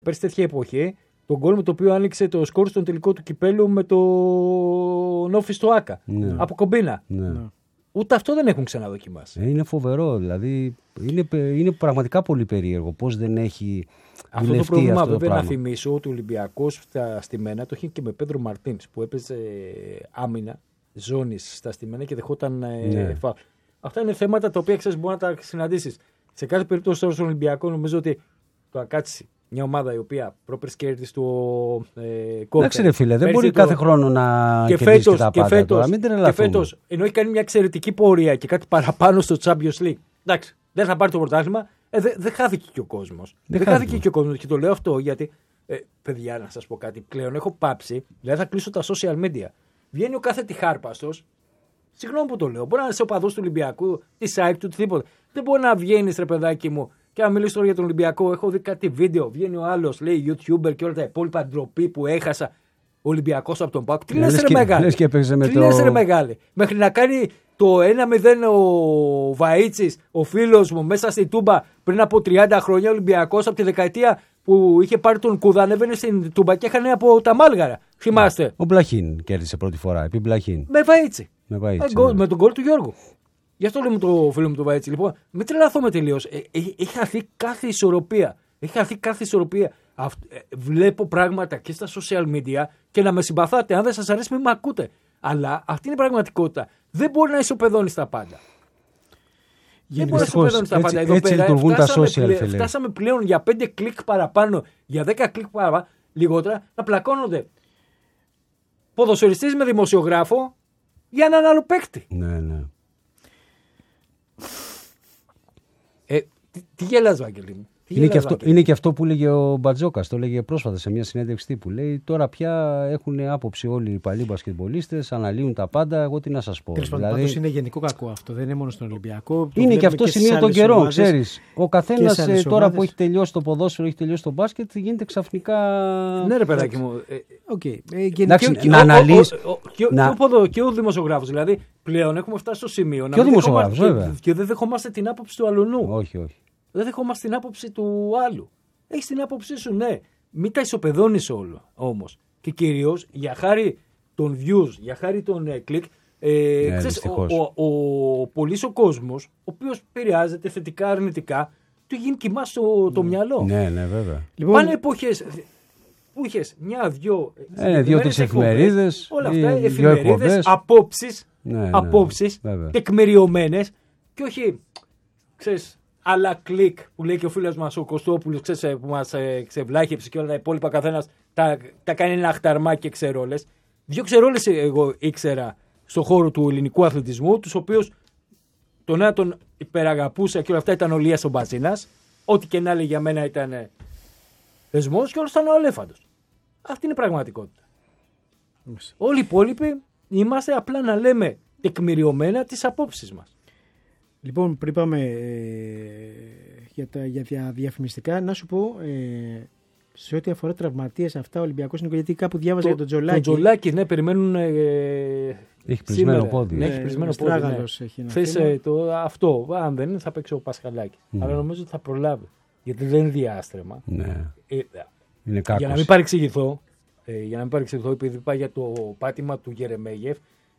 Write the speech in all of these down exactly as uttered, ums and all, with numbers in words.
πέρσι τέτοια εποχή, τον γκολ με το οποίο άνοιξε το σκορ στον τελικό του κυπέλου με το Νόφι στο Άκα. Ναι. Από κομπίνα. Ναι. Ναι. Ούτε αυτό δεν έχουν ξαναδοκιμάσει. Είναι φοβερό. Δηλαδή είναι, είναι πραγματικά πολύ περίεργο πώς δεν έχει. Αυτό το πρόβλημα, βέβαια, να θυμίσω ότι ο Ολυμπιακός στα στημένα το είχε και με Πέντρο Μαρτίνς που έπαιζε άμυνα ζώνης στα στημένα και δεχόταν ναι. φάουλ. Αυτά είναι θέματα τα οποία ξέρεις μπορεί να τα συναντήσεις. Σε κάθε περίπτωση τώρα στον Ολυμπιακό νομίζω ότι το Ακάτσι, μια ομάδα η οποία πρόπερς κέρδισε το ε, κόμμα. Εντάξει ρε φίλε, δεν μπορεί το... κάθε χρόνο να και κερδίσει φέτος, και τα και πάντα. Φέτος, τώρα. Μην και φέτος, ενώ έχει κάνει μια εξαιρετική πορεία και κάτι παραπάνω στο Champions League. Εντάξει, δεν θα πάρει το πρωτάθλημα. Ε, δεν δε χάθηκε και ο κόσμος. Δεν, δεν χάθηκε και ο κόσμος. Και το λέω αυτό γιατί, ε, παιδιά, να σας πω κάτι. Πλέον έχω πάψει, δηλαδή θα κλείσω τα social media. Βγαίνει ο κάθε τυχάρπαστος. Συγγνώμη που το λέω. Μπορεί να είσαι οπαδός του Ολυμπιακού, τη ΑΕΚ του, οτιδήποτε. Δεν μπορεί να βγαίνει, ρε παιδάκι μου, και να μιλήσω τώρα για τον Ολυμπιακό. Έχω δει κάτι βίντεο. Βγαίνει ο άλλος, λέει YouTuber και όλα τα υπόλοιπα ντροπή που έχασα. Ολυμπιακός από τον ΠΑΟΚ. Τι λες, ρε μεγάλη. Λες και έπαιζε με Τι το... λες, ρε μεγάλη. Μέχρι να κάνει το ένα μηδέν ο Βαΐτσης, ο φίλος μου, μέσα στη Τούμπα πριν από τριάντα χρόνια. Ο Ολυμπιακός από τη δεκαετία που είχε πάρει τον Κούδα, ανέβαινε στην Τούμπα και έχανε από τα Μάλγαρα. Θυμάστε. Ο Μπλαχίν κέρδισε πρώτη φορά. Επί Μπλαχίν. Με Βαΐτσι. Με, Βαΐτσι, με, ναι. με τον γκολ του Γιώργου. Γι' αυτό λέμε το φίλο μου τον Βαΐτσι. Λοιπόν, μην τρελαθούμε τελείως. Ε, ε, έχει χαθεί κάθε ισορροπία. Έχει χαθεί κάθε ισορροπία. Αυτ, ε, βλέπω πράγματα και στα social media και να με συμπαθάτε. Αν δεν σας αρέσει, μην με ακούτε. Αλλά αυτή είναι η πραγματικότητα. Δεν μπορεί να ισοπεδώνει τα πάντα. Δεν μπορεί να ισοπεδώνει τα πάντα. Εδώ έτσι πέρα λειτουργούν τα social, πλέ, φίλε. φτάσαμε πλέον για πέντε κλικ παραπάνω, για δέκα κλικ παραπάνω, λιγότερα, να πλακώνονται ποδοσφαιριστής με δημοσιογράφο για έναν άλλο παίκτη. Ναι, ναι. Ε, τι, τι γελάς, Βαγγέλη μου. Είναι και, αυτό, είναι και αυτό που έλεγε ο Μπατζόκας, το έλεγε πρόσφατα σε μια συνέντευξη τύπου. Λέει τώρα πια έχουν άποψη όλοι οι παλιοί μπασκετμπολίστες, αναλύουν τα πάντα. Εγώ τι να σας πω. Τέλος πάντων, δηλαδή... πάντως είναι γενικό κακό αυτό. Δεν είναι μόνο στον Ολυμπιακό. Είναι και αυτό σημείο των καιρών, ξέρεις. Ο καθένας τώρα ομάδες. Που έχει τελειώσει το ποδόσφαιρο, έχει τελειώσει το μπάσκετ, γίνεται ξαφνικά. Ναι, ρε παιδάκι μου. Okay. Εντάξει, και, να αναλύσει. Και ο δημοσιογράφος. Δηλαδή πλέον έχουμε φτάσει στο σημείο. Και ο δημοσιογράφος, βέβαια. Και δεν δεχόμαστε την άποψη του αλουνού. Όχι, όχι. Δεν δεχόμαστε την άποψη του άλλου. Έχεις την άποψή σου, ναι. Μην τα ισοπεδώνεις όλο όμως. Και κυρίως για χάρη των views, για χάρη των ε, κλικ, ε, ναι, ξέρεις, ο, ο, ο, ο πολύς ο κόσμος, ο οποίος επηρεάζεται θετικά, αρνητικά, του γίνει κοιμά στο το ναι. μυαλό. Ναι, ναι, βέβαια. Λοιπόν, πάνε εποχές που είχες μια-δυο ε, δύο-τρεις εφημερίδες, όλα αυτά, εφημερίδες, απόψεις, ναι, ναι, απόψεις τεκμηριωμένες και όχι, ξέρεις, αλλά κλικ που λέει και ο φίλος μας ο Κωστόπουλος, ξέρεις, που μας ε, ξεβλάχεψε και όλα τα υπόλοιπα, καθένας τα, τα κάνει ένα αχταρμάκι και ξερόλες. Δύο ξερόλες εγώ ήξερα στον χώρο του ελληνικού αθλητισμού, τους οποίους τον ένα τον υπεραγαπούσα και όλα αυτά ήταν ο Λίας ο Μπαζίνας. Ό,τι και να λέει για μένα ήταν θεσμός και όλος ήταν ο Αλέφαντος. Αυτή είναι η πραγματικότητα. Yes. Όλοι οι υπόλοιποι είμαστε απλά να λέμε τεκμηριωμένα τις απόψεις μας. Λοιπόν, πριν πάμε ε, για τα για δια, διαφημιστικά, να σου πω ε, σε ό,τι αφορά τραυματίες αυτά, ο Ολυμπιακός είναι γιατί κάπου διάβαζα το, για τον Τζολάκη. Τον Τζολάκη, ναι, περιμένουν. Ε, έχει πρισμένο πόδι. Ναι, έχει πρισμένο πόδι. Ναι. Θες, ε, το, αυτό, αν δεν είναι, θα παίξει ο Πασχαλάκη. Mm. Αλλά νομίζω ότι θα προλάβει. Γιατί δεν είναι διάστρεμα. Ναι. Ε, είναι κάκος. Για να μην παρεξηγηθώ, ε, για να μην παρεξηγηθώ, επειδή πάει για το πάτημα του Γερεμέγεφ.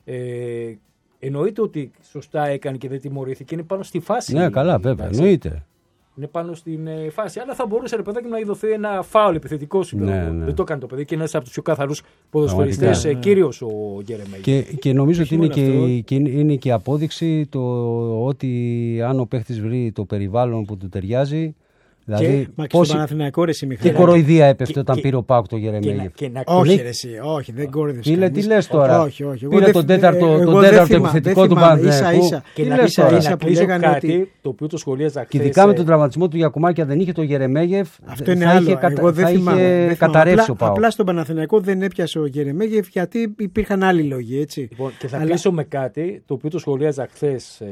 Ε, Εννοείται ότι σωστά έκανε και δεν τιμωρήθηκε. Είναι πάνω στη φάση. Ναι, καλά, βέβαια. Εννοείται. Είναι πάνω στην ε, φάση. Αλλά θα μπορούσε ρε παιδάκι να ειδωθεί ένα φάουλ επιθετικό σου. Ναι, ναι. Δεν το έκανε το παιδί και είναι ένα από του πιο καθαρού ποδοσφαιριστές. Ναι. Κύριος ο Γερεμέγεφ. Και, και νομίζω ότι είναι και, και, είναι και απόδειξη το ότι αν ο παίχτης βρει το περιβάλλον που του ταιριάζει. Δηλαδή, και πόση... Παναθηναϊκό ρε συμμηχανή. Τι κοροϊδία έπεφτε όταν πήρε ο Πάουκ το Γερεμέγεφ. Όχι ρε εσύ, όχι, δεν κοροϊδεύεις. Φίλε, τι λες τώρα. Όχι, όχι. Πήρε τον τέταρτο επιθετικό του Παναθηναϊκού. Ίσα ίσα που λέγανε ότι... Το οποίο το σχολίαζα χθες. Και ειδικά με τον τραυματισμό του Γιακουμάκη, αν δεν είχε το Γερεμέγεφ, αυτό είναι άλλο. Θα είχε καταρρεύσει ο Πάουκ. Απλά στον Παναθηναϊκό δεν έπιασε ο Γερεμέγεφ γιατί υπήρχαν άλλοι λόγοι. Και θα κλείσω με κάτι το οποίο το σχολίαζα χθες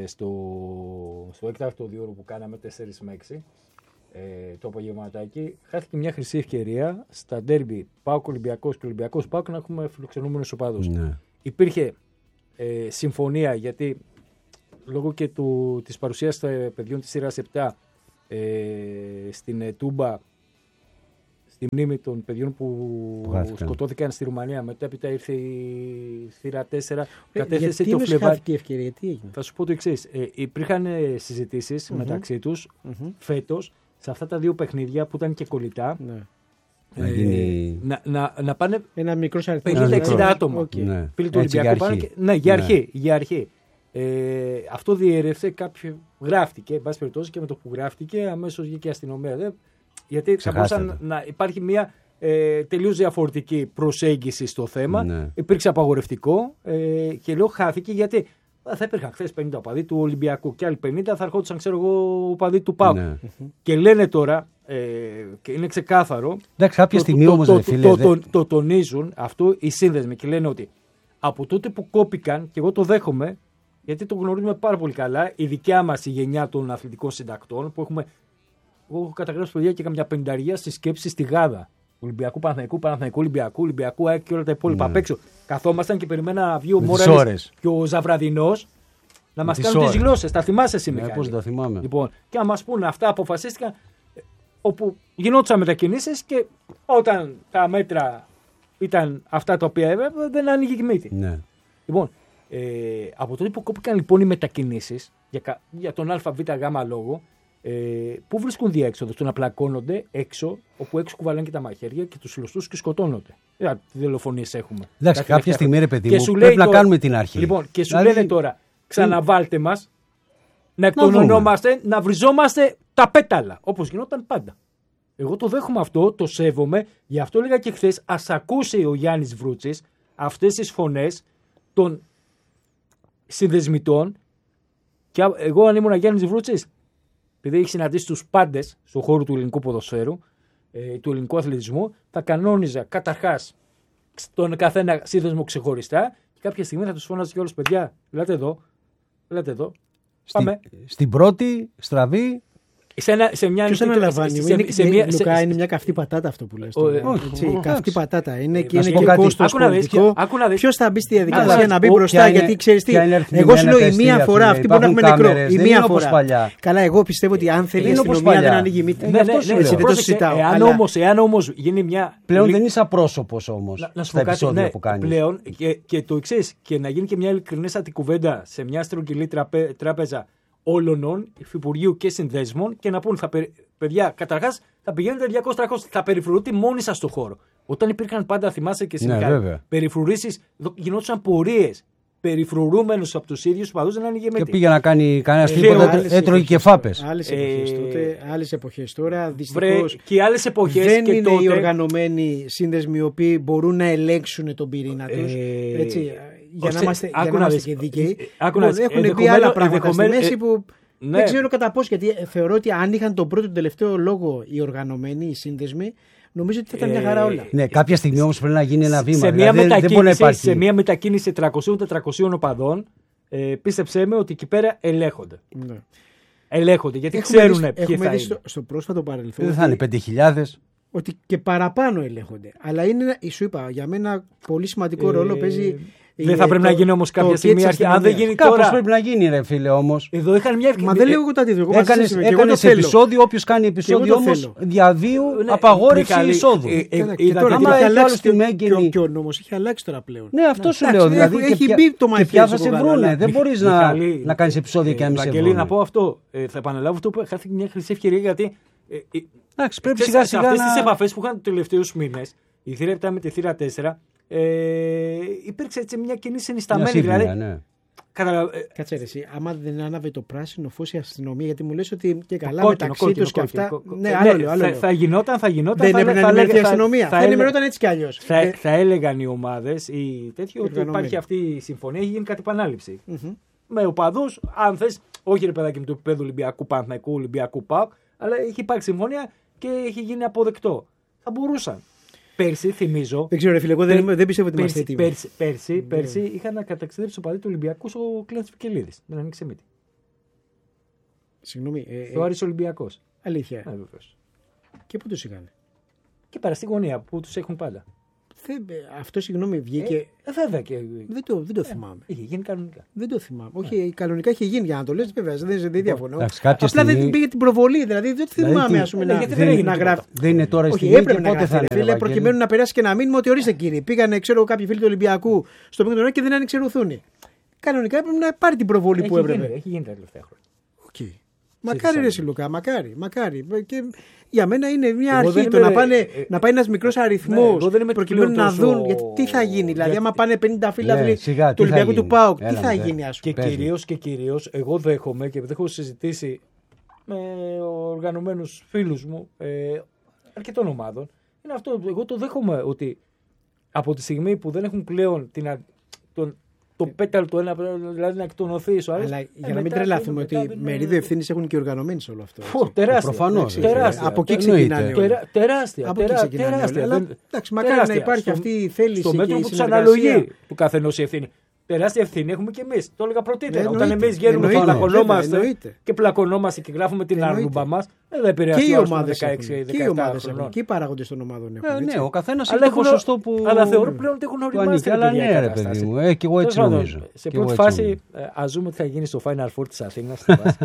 στο έκτακτο διόρο που κάναμε τέσσερα με έξι. Ε, το απογευματάκι, χάθηκε μια χρυσή ευκαιρία στα ντέρμπι ΠΑΟΚ Ολυμπιακός και Ολυμπιακός ΠΑΟΚ να έχουμε φιλοξενούμενους οπαδούς. Ναι. Υπήρχε ε, συμφωνία γιατί λόγω και του, της παρουσίας των παιδιών της σειράς επτά ε, στην ε, Τούμπα στη μνήμη των παιδιών που, που σκοτώθηκαν στη Ρουμανία. Μετέπειτα ήρθε η θύρα τέσσερα. Ε, κατέθεσε γιατί το Φλεβάρι. χάθηκε η ευκαιρία, γιατί έγινε. Θα σου πω το εξής. Ε, υπήρχαν συζητήσεις mm-hmm. μεταξύ τους mm-hmm. φέτος σε αυτά τα δύο παιχνίδια που ήταν και κολλητά. Ναι. Να, γίνει... να, να, να πάνε ένα μικρό αριθμό. πενήντα εξήντα άτομα. Okay. Ναι. Φίλοι του Ολυμπιακού πάνε και... Ναι, για ναι. αρχή. Για αρχή. Ε, αυτό διέρευσε κάποιο. Γράφτηκε, εν πάση περιπτώσει, και με το που γράφτηκε αμέσως βγήκε η αστυνομία. Δε, γιατί θα μπορούσε να υπάρχει μια ε, τελείως διαφορετική προσέγγιση στο θέμα. Ναι. Υπήρξε απαγορευτικό ε, και λέω χάθηκε γιατί θα υπήρχαν χθες πενήντα οπαδοί του Ολυμπιακού και άλλοι πενήντα θα ερχόντουσαν, ξέρω εγώ, οπαδοί του ΠΑΟΚ. Ναι. Και λένε τώρα, ε, και είναι ξεκάθαρο. Εντάξει, κάποια το, στιγμή το, όμως, το, ρε, φίλε, το, δε... το, το, το τονίζουν αυτό οι σύνδεσμοι και λένε ότι από τότε που κόπηκαν, και εγώ το δέχομαι, γιατί το γνωρίζουμε πάρα πολύ καλά, η δικιά μας η γενιά των αθλητικών συντακτών, που έχουμε. Εγώ έχω καταγράψει παιδιά και καμιά πενταριά στη σκέψη στη Γάδα. Ολυμπιακού, Παναθηναϊκού, Παναθηναϊκού, Ολυμπιακού, Ολυμπιακού, ΑΕΚ και όλα τα υπόλοιπα. Ναι. Απ' έξω. Καθόμασταν και περιμένα να βγει ο Μόραλης και ο Ζαβραδινός να μας κάνουν τις γλώσσες. Τα θυμάσαι εσύ, Μιχάλη? Πώς τα θυμάμαι. Λοιπόν, και να μας πούνε αυτά αποφασίστηκαν όπου γινόντουσαν μετακινήσεις και όταν τα μέτρα ήταν αυτά τα οποία έπρεπε, δεν άνοιγε η μύτη. Ναι. Λοιπόν, ε, από τότε που κόπηκαν λοιπόν οι μετακινήσεις για, για τον ΑΒΓ λόγο, ε, πού βρίσκουν διέξοδο? Στο να πλακώνονται έξω, όπου έξω κουβαλάνε και τα μαχαίρια και τους συλλοστούς και σκοτώνονται. Δηλαδή, τι δολοφονίες έχουμε. Εντάξει, κάποια στιγμή, ρε παιδί μου, πρέπει τώρα, να κάνουμε την αρχή. Λοιπόν, και σου δηλαδή... λένε τώρα, ξαναβάλτε μας, να εκτονωνόμαστε, να, να βριζόμαστε τα πέταλα, όπως γινόταν πάντα. Εγώ το δέχομαι αυτό, το σέβομαι, γι' αυτό έλεγα και χθες, ας ακούσει ο Γιάννης Βρούτσης αυτές τις φωνές των συνδεσμητών. Και εγώ, αν ήμουν Γιάννης Βρούτσης, επειδή έχει συναντήσει τους πάντες στον χώρο του ελληνικού ποδοσφαίρου, ε, του ελληνικού αθλητισμού, θα κανόνιζα καταρχάς τον καθένα σύνδεσμο ξεχωριστά και κάποια στιγμή θα τους φώναζε κιόλας, παιδιά, λέτε εδώ, λέτε εδώ. Στη, στην πρώτη στραβή. Σε, ένα, σε μια Ποιος αναλαμβάνει? Είναι, είναι, σε, Λουκά, σε, σε, είναι μια καυτή πατάτα αυτό που λες. Όχι, όχι, καυτή πατάτα. Είναι ε, και είναι και κόστος πολιτικό. Ποιος θα μπει στη διαδικασία να μπει μπροστά? Γιατί ξέρεις τι, εγώ σου λέω η μία φορά, αυτή μπορεί να έχουμε νεκρό. Η μία φορά. Καλά, εγώ πιστεύω ότι αν θέλει η αστυνομία δεν ανοίγει μύτη. Δεν το συζητάω. Εάν όμως γίνει μια. Πλέον δεν είσαι απρόσωπος όμως στα επεισόδια που κάνεις. Πλέον και το εξής, και να γίνει και μια ειλικρινέστατη κουβέντα σε μια στρογγυλή τράπεζα όλων υφυπουργείου και συνδέσμων και να πούν, θα, παιδιά, καταρχάς θα πηγαίνετε διακόσια τριακόσια, θα περιφρουρείτε μόνοι σας στο χώρο. Όταν υπήρχαν πάντα, θυμάσαι και εσύ, ναι, περιφρουρήσεις, γινόντουσαν πορείες περιφρουρούμενους από τους ίδιους παδούς, δεν άνοιγε μύτη. Και πήγε να κάνει κανένας τίποτα, έτρωγε και φάπες. Άλλες εποχές τότε, άλλες εποχές τώρα, δυστυχώς και άλλες εποχές δεν και είναι τότε... οι οργανωμένοι σύνδεσμοι οι οποίοι μπορούν να ελέγξουν τον πυρήνα τους. Ε... Έτσι, για να είμαστε, για να είμαστε και δίκαιοι. Έχουν πει άλλα πράγματα στη μέση που ναι. δεν ξέρω κατά πώς, γιατί θεωρώ ότι αν είχαν τον πρώτο και τον τελευταίο λόγο οι οργανωμένοι, οι σύνδεσμοι, νομίζω ότι θα ήταν μια χαρά όλα. Ναι, κάποια στιγμή όμως πρέπει να γίνει ένα βήμα. Σε, δηλαδή, μια, δεν μπορεί να υπάρχει... σε μια μετακίνηση τριακοσίων τετρακοσίων οπαδών, ε, πίστεψέ με ότι εκεί πέρα ελέγχονται. Ναι. Ελέγχονται, γιατί έχουμε ξέρουν δει, ποιοι θα είναι. Στο, στο πρόσφατο παρελθόν. Δεν θα είναι πέντε χιλιάδες. Ότι και παραπάνω ελέγχονται. Αλλά είναι, σου είπα, για μένα πολύ σημαντικό ε... ρόλο παίζει. Δεν θα πρέπει το, να γίνει όμως κάποια στιγμή αρχή. Αν δεν γίνει κάπως τώρα. Πρέπει να γίνει, ρε φίλε, όμως. Εδώ είχαν μια ευκαιρία. Μα δεν λέω εγώ τα αντίθετα. Έκανες, έκανες επεισόδιο, όποιος κάνει επεισόδιο όμως διαβίου ναι, απαγόρευση Μιχάλη, εισόδου. Ε, ε, ε, και τώρα άμα έχει αλλάξει τη μέγενη. Και ο νόμος έχει αλλάξει τώρα πλέον. Ναι, αυτό σου λέω. Δηλαδή έχει μπει το μαχαίρι. Και θα σε βρούνε. Δεν μπορείς να κάνεις επεισόδιο και να μην σε βρούνε. Να πω αυτό. Θα επαναλάβω αυτό που χάθηκε μια χρυσή ευκαιρία γιατί. Εντάξει, πρέπει σιγά σιγά. Σε αυτές τις επαφές που είχαν τους τελευταίους μήνες, η θύρα επτά με τη θύρα τέσσερα, ε, υπήρξε έτσι μια κοινή συνισταμένη. Δηλαδή, ναι. Κατα... Κάτσε ρε εσύ, άμα δεν άναβε το πράσινο φως η αστυνομία, γιατί μου λες ότι και καλά μεταξύ τους και αυτά. Κόκκινο, ναι, άλλο, ναι, άλλο, θα, θα γινόταν, θα γινόταν. Δεν έπρεπε να ενημερωθεί η αστυνομία. Θα, θα ενημερωταν έτσι κι αλλιώς. Θα, ε... θα έλεγαν οι ομάδες ή τέτοιο ότι υπάρχει αυτή η συμφωνία, έχει γίνει κάτι επανάληψη. Mm-hmm. Με οπαδούς, αν θες, όχι ρε παιδάκι με το επίπεδο Ολυμπιακού Παναθηναϊκού, Ολυμπιακού ΠΑΟΚ, αλλά έχει υπάρξει συμφωνία και έχει γίνει αποδεκτό. Θα μπορούσαν. Πέρσι, θυμίζω. Δεν ξέρω, ρε φίλε, εγώ δεν, δεν πιστεύω ότι είμαστε έτοιμοι. Πέρσι, πέρσι, yeah. πέρσι είχαν καταξιδέψει το παδί του Ολυμπιακού ο Κλέντς Βικελίδης. Δεν ανοίξε μύτη. Συγγνώμη. Ε, το Άρης Ολυμπιακός. Αλήθεια. Ε, και πού τους είχαν? Και πέρα στη γωνία που τους έχουν πάντα. Αυτό συγγνώμη βγήκε. Ε, βέβαια και. Δεν το, δεν το θυμάμαι. Ε, είχε γίνει κανονικά. Δεν το θυμάμαι. Ε. Όχι, κανονικά είχε γίνει για να το λε, βέβαια. Δεν, δεν διαφωνώ. Εντάξει, Απλά στιγμή... δεν πήγε την προβολή. Δηλαδή δεν θυμάμαι, δηλαδή, α πούμε, να, δεν να γράφει. Δεν είναι τώρα η στιγμή. Όχι, έπρεπε να γράφει. Φίλε, προκειμένου να περάσει και ένα μήνυμα ότι ορίστε κύριε. Πήγανε, ξέρω, κάποιοι φίλοι του Ολυμπιακού στο παιχνίδι και δεν άνοιξε ρουθούνη. Κανονικά έπρεπε να πάρει την προβολή που έπρεπε. Έχει γίνει τα τελευταία χρόνια. Μακάρι ρε Σιλουκά, μακάρι, μακάρι. Και για μένα είναι μια εγώ αρχή το είμαι... να, πάνε, ε, να πάει ένα μικρό αριθμό ναι, προκειμένου να τόσο... δουν γιατί, τι θα γίνει. Δηλαδή, άμα πάνε πενήντα φίλαθλοι ναι, του Ολυμπιακού του ΠΑΟΚ, τι θα ναι. γίνει, α πούμε. Και κυρίως και κυρίως, εγώ δέχομαι και έχω συζητήσει με οργανωμένους φίλους μου ε, αρκετών ομάδων. Είναι αυτό, εγώ το δέχομαι ότι από τη στιγμή που δεν έχουν πλέον την, τον, το πέταλ του ένα, δηλαδή να εκτονωθεί ο άλλος. Αλλά ε, για να μην τρελαθούμε ότι μερίδιο ευθύνη έχουν και οι οργανωμένοι σε όλο αυτό. Φω, τεράστια. Προφανώς. Τεράστια. Από εκεί ξεκινάνε. Τερα, τεράστια. Από εκεί ξεκινάνε. Τεράστια. Αλλά, εντάξει, μακάρι να υπάρχει στο, αυτή η θέληση. Στο μέτρο που του αναλογεί του καθενός η ευθύνη. Τεράστια ευθύνη έχουμε και εμείς. Το έλεγα πρωτήτερα. Όταν εμείς βγαίνουμε και πλακωνόμαστε και πλακωνόμαστε και γράφουμε την αρλούμπα μας, δεν επηρεάζει και οι ομάδες δεκαέξι δεκαεπτά χρονών. Και οι παράγοντες των ομάδων έχουν. Ναι, ο καθένας έχει το ποσοστό που. Αλλά θεωρώ πλέον ότι έχουν οριμάσει. Αλλά ναι, ρε παιδί μου. Ε, και εγώ έτσι νομίζω. Σε πρώτη φάση, α ζούμε τι θα γίνει στο Final Four της Αθήνας.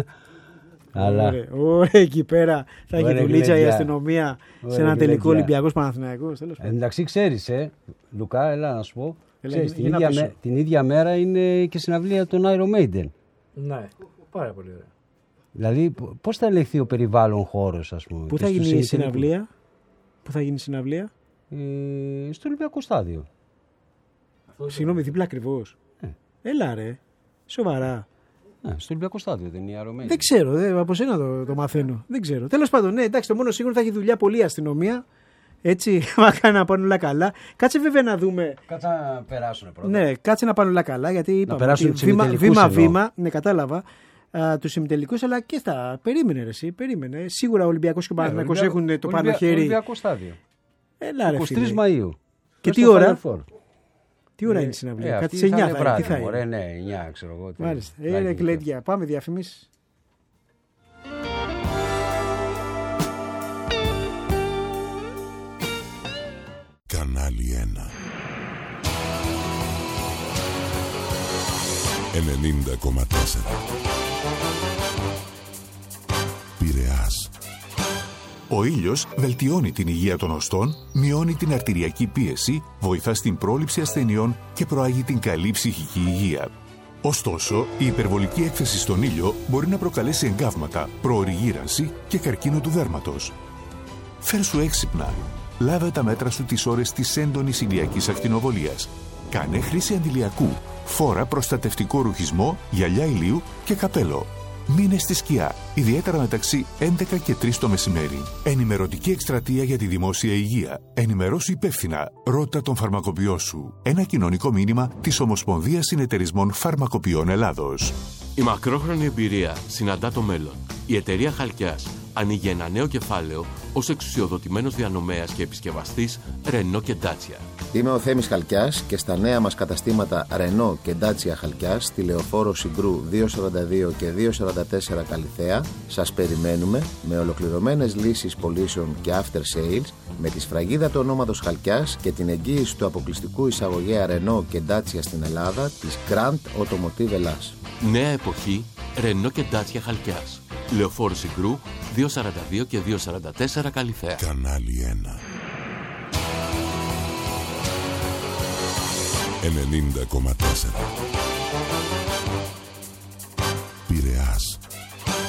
Ωραία, εκεί πέρα θα έχει δουλίτσα η αστυνομία σε ένα τελικό Ολυμπιακός Παναθηναϊκός. Εντάξει, ξέρεις, Λουκά, έλα να σου πω. Ξέρεις, την, ίδια με, την ίδια μέρα είναι και συναυλία των Iron Maiden. Ναι, πάρα πολύ ωραία. Δηλαδή, πώς θα ελεγχθεί ο περιβάλλον χώρος, ας πούμε. Πού θα γίνει η συναυλία, Πού θα γίνει η συναυλία, ε, στο Ολυμπιακό Στάδιο. Συγγνώμη, δίπλα ακριβώς. Ε. Έλα ρε, σοβαρά. Ε, στο Ολυμπιακό Στάδιο δεν είναι η Iron Maiden. Δεν ξέρω, δε, από σένα το, το μαθαίνω. Δεν ξέρω. Τέλος πάντων, ναι, εντάξει, το μόνο σίγουρο θα έχει δουλειά πολύ η αστυνομία. Έτσι, μακάρι να πάνε όλα καλά. Κάτσε βέβαια να δούμε. Κάτσε να περάσουν πρώτα. Ναι, κάτσε να πάνε όλα καλά. Γιατί είπαμε βήμα-βήμα, βήμα, ναι, κατάλαβα. Του ημιτελικούς, αλλά και στα. Περίμενε, ρε, εσύ, περίμενε. Σίγουρα ο Ολυμπιακός και ο Παναθηναϊκός έχουν το Ολυμπια... πάνω χέρι. Ολυμπιακό Στάδιο. Έλα, ρε, εικοστή τρίτη Μαΐου. Και τι ώρα. Τι ώρα είναι η συναυλία, κάτι σε εννιά θα είναι. Ωραία, ναι, εννιά ξέρω εγώ. Μάλιστα. Είναι κλέντια. Πάμε διαφημίσεις. Κανάλι ένα ενενήντα κόμμα τέσσερα Πειραιάς. Ο ήλιος βελτιώνει την υγεία των οστών, μειώνει την αρτηριακή πίεση, βοηθά στην πρόληψη ασθενειών και προάγει την καλή ψυχική υγεία. Ωστόσο, η υπερβολική έκθεση στον ήλιο μπορεί να προκαλέσει εγκάβματα, προωρή γύρανση και καρκίνο του δέρματος. Φέρσου έξυπνα. Λάβε τα μέτρα σου τις ώρες της έντονης ηλιακής ακτινοβολίας. Κάνε χρήση αντιλιακού. Φόρα προστατευτικό ρουχισμό, γυαλιά ηλίου και καπέλο. Μείνε στη σκιά, ιδιαίτερα μεταξύ έντεκα και τρεις το μεσημέρι. Ενημερωτική εκστρατεία για τη δημόσια υγεία. Ενημερώσου υπεύθυνα. Ρώτα τον φαρμακοποιό σου. Ένα κοινωνικό μήνυμα της Ομοσπονδίας Συνεταιρισμών Φαρμακοποιών Ελλάδος. Η μακρόχρονη εμπειρία συναντά το μέλλον. Η εταιρεία Χαλκιάς ανοίγει ένα νέο κεφάλαιο ως εξουσιοδοτημένος διανομέας και επισκευαστής Renault και Dacia. Είμαι ο Θέμης Χαλκιάς και στα νέα μας καταστήματα Renault και Dacia Χαλκιάς στη Λεωφόρο Συγκρού διακόσια σαράντα δύο και διακόσια σαράντα τέσσερα Καλιθέα σας περιμένουμε με ολοκληρωμένες λύσεις πωλήσεων και after sales, με τη σφραγίδα του ονόματος Χαλκιάς και την εγγύηση του αποκλειστικού εισαγωγέα Renault και Dacia στην Ελλάδα της Grand Automotive Ελλάς. Νέα εποχή Renault και Dacia Χαλκιάς. Λεωφόρο Συγκρού διακόσια σαράντα δύο και διακόσια σαράντα τέσσερα Καλιθέα. Κανάλι ένα ενενήντα κόμμα τέσσερα Πειραιάς.